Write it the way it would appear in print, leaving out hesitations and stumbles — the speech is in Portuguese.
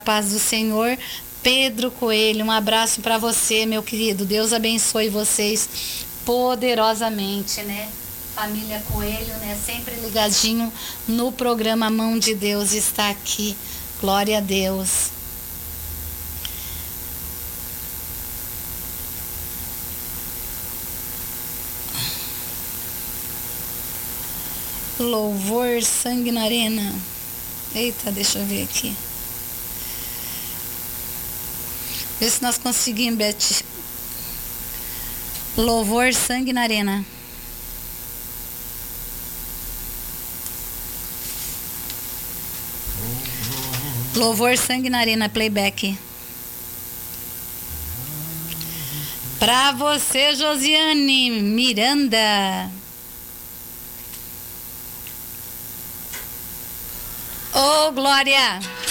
Paz do Senhor. Pedro Coelho, um abraço para você, meu querido. Deus abençoe vocês poderosamente, né? Família Coelho, né? Sempre ligadinho no programa Mão de Deus está aqui. Glória a Deus. Louvor, sangue na arena. Eita, deixa eu ver aqui. Vê se nós conseguimos, Beth. Louvor, sangue na arena. Louvor, sangue na arena, playback. Pra você, Josiane Miranda. Ô, Glória!